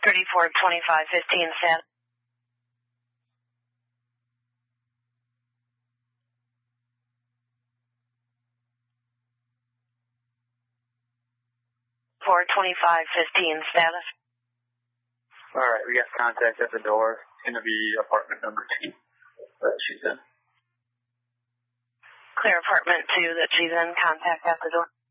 342515 status. For 2515 status. Alright, we got contact at the door. It's going to be apartment number 2 that she's in. Clear apartment 2 that she's in. Contact at the door.